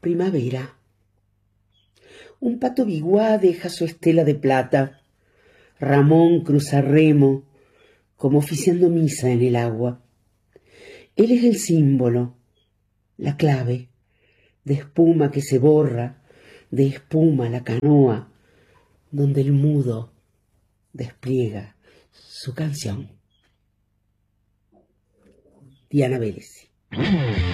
Primavera. Un pato biguá deja su estela de plata. Ramón cruza remo, como oficiando misa en el agua. Él es el símbolo, la clave, de espuma que se borra, de espuma la canoa, donde el mudo despliega su canción. Diana Vélez.